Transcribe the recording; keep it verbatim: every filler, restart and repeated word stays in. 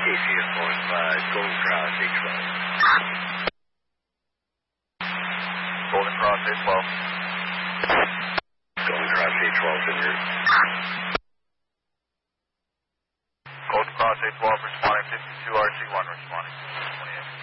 K C S one five, Golden Cross eight twelve. Golden Cross eight twelve. Golden Cross eight twelve, en route. Golden Cross eight twelve responding, fifty-two R C one responding.